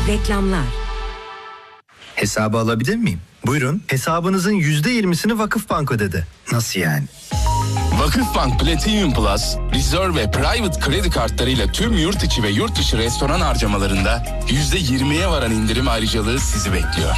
Reklamlar. Hesabı alabilir miyim? Buyurun. Hesabınızın %20'sini Vakıfbank ödedi. Nasıl yani? Vakıfbank Platinum Plus, Reserve ve Private kredi kartlarıyla tüm yurt içi ve yurt dışı restoran harcamalarında %20'ye varan indirim ayrıcalığı sizi bekliyor.